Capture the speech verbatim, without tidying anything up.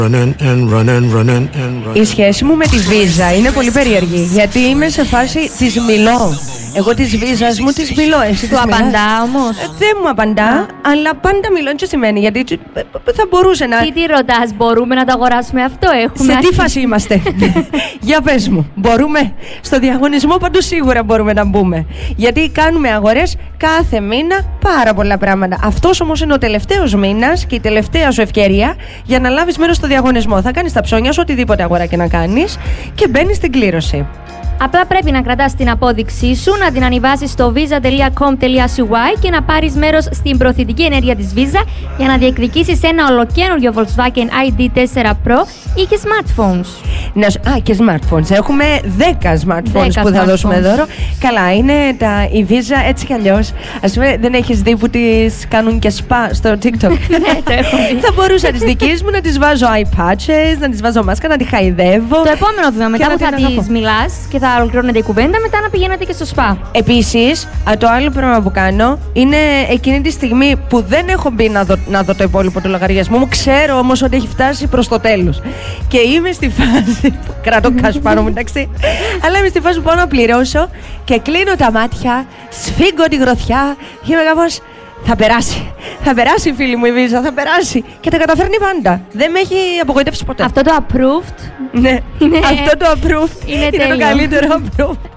Η σχέση μου με τη Βίζα είναι πολύ περίεργη, γιατί είμαι σε φάση της μιλώ. Εγώ της Βίζας μου της μιλώ. Εσύ του απαντά όμως? Ε, δεν μου απαντά, Α. αλλά πάντα μιλώ. Τι σημαίνει, γιατί θα μπορούσε να. Τι τι ρωτάς, μπορούμε να το αγοράσουμε αυτό? Έχουμε σε τι φάση είμαστε? Για πες μου, μπορούμε? Στο διαγωνισμό πάντως σίγουρα μπορούμε να μπούμε. Γιατί κάνουμε αγορές κάθε μήνα πάρα πολλά πράγματα. Αυτός όμως είναι ο τελευταίος μήνας και η τελευταία σου ευκαιρία για να λάβεις μέρος στο διαγωνισμό. Θα κάνεις τα ψώνια σου, οτιδήποτε αγορά και να κάνεις, και μπαίνεις στην κλήρωση. Απλά πρέπει να κρατάς την απόδειξή σου, να την ανεβάσεις στο visa τελεία com τελεία c y και να πάρεις μέρος στην προωθητική ενέργεια της Visa για να διεκδικήσεις ένα ολοκαίνουργιο Volkswagen άι ντι φορ Pro ή και smartphones. Να, α, και smartphones. Έχουμε δέκα smartphones δέκα που θα smartphones. δώσουμε δώρο. Καλά, είναι τα, η Visa έτσι κι αλλιώς. Ας πούμε, δεν έχεις δει που τις κάνουν και spa στο TikTok? Ναι, το έχω δει. Θα μπορούσα τις δικές μου να τις βάζω eye patches, να τις βάζω μάσκα, να τη χαϊδεύω. Το επόμενο βήμα, μετά που θα τις μιλάς και θα ολοκληρώνεται η κουβέντα, μετά να πηγαίνετε και στο σπα. Επίσης, το άλλο πράγμα που κάνω είναι εκείνη τη στιγμή που δεν έχω μπει να δω, να δω το υπόλοιπο του λογαριασμού μου, ξέρω όμως ότι έχει φτάσει προς το τέλος. Και είμαι στη φάση. Κρατώ cash πάνω μου, εντάξει. Αλλά είμαι στη φάση που πάω να πληρώσω και κλείνω τα μάτια, σφίγγω τη γροθιά και είμαι κάπως. Θα περάσει. Θα περάσει, φίλη μου, η Βίζα, θα περάσει. Και τα καταφέρνει πάντα. Δεν με έχει απογοητεύσει ποτέ. Αυτό το approved. Ναι, είναι... αυτό το approved είναι, είναι το καλύτερο approved.